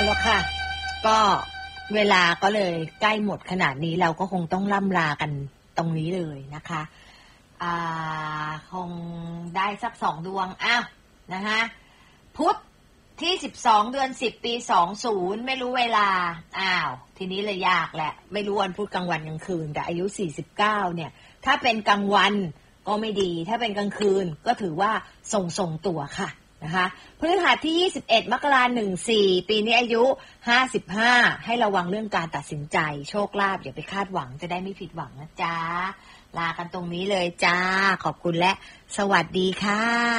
แล้วค่ะก็เวลาก็เลยใกล้หมดขนาดนี้เราก็คงต้องล่ำลากันตรงนี้เลยนะคะคงได้สัก2 ดวงนะคะพุธที่12 เดือน 10 ปี 20ไม่รู้เวลาทีนี้เลยยากแหละไม่รู้วันพุธกลางวันกลางคืนแต่อายุ49เนี่ยถ้าเป็นกลางวันก็ไม่ดีถ้าเป็นกลางคืนก็ถือว่าส่งตัวค่ะนะคะพฤหัสที่21 มกราคม 14ปีนี้อายุ55ให้ระวังเรื่องการตัดสินใจโชคลาภอย่าไปคาดหวังจะได้ไม่ผิดหวังนะจ๊ะลากันตรงนี้เลยจ้าขอบคุณและสวัสดีค่ะ